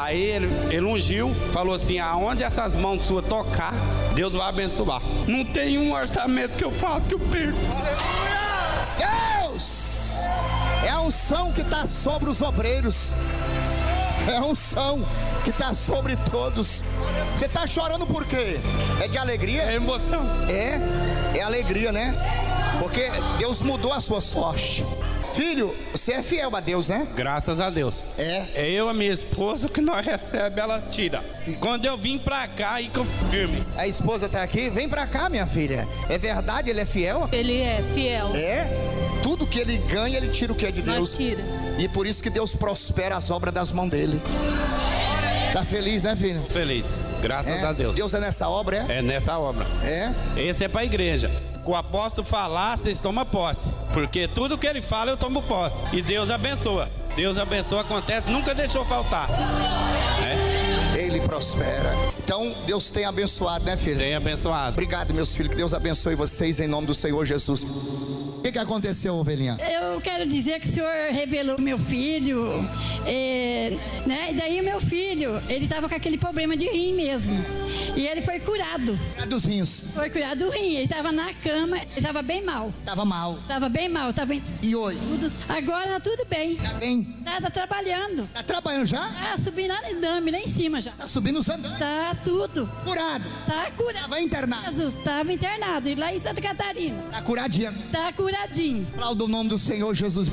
Aí ele ungiu, falou assim: aonde essas mãos suas tocar, Deus vai abençoar. Não tem um orçamento que eu faço que eu perco. Aleluia! Deus! É a unção que está sobre os obreiros. É a unção que está sobre todos. Você está chorando por quê? É de alegria? É emoção. É alegria, né? Porque Deus mudou a sua sorte. Filho, você é fiel a Deus, né? Graças a Deus. É eu, a minha esposa, que nós recebemos, ela tira. Quando eu vim pra cá, aí que eu firme. A esposa tá aqui? Vem pra cá, minha filha. É verdade, ele é fiel? Ele é fiel. É? Tudo que ele ganha, ele tira o que é de Deus. Nós tira. E por isso que Deus prospera as obras das mãos dele. Tá feliz, né, filho? Feliz, graças a Deus. Deus é nessa obra, é? É nessa obra. É? Esse é pra igreja. O apóstolo falar, vocês tomam posse. Porque tudo que ele fala, eu tomo posse. E Deus abençoa. Deus abençoa, acontece, nunca deixou faltar. Ele prospera. Então, Deus tem abençoado, né, filho? Tem abençoado. Obrigado, meus filhos, que Deus abençoe vocês em nome do Senhor Jesus. O que aconteceu, ovelhinha? Eu quero dizer que o Senhor revelou meu filho, né? E daí o meu filho, ele estava com aquele problema de rim mesmo. E ele foi curado. Curado dos rins. Foi curado do rim. Ele estava na cama, ele estava bem mal. Tava mal. Tava bem mal, tava em E hoje? tudo. Agora tá tudo bem. Tá bem? Tá trabalhando. Tá trabalhando já? Tá subindo lá no dame, lá em cima já. Tá subindo os andames. Tá tudo. Curado. Tá curado. Tava internado. Jesus, tava internado. E lá em Santa Catarina. Tá curadinho. Tá curadinho. Aplauda o nome do Senhor Jesus.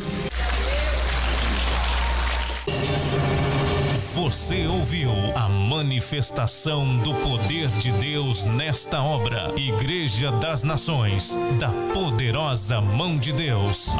Você ouviu a manifestação do poder de Deus nesta obra. Igreja das Nações, da poderosa mão de Deus.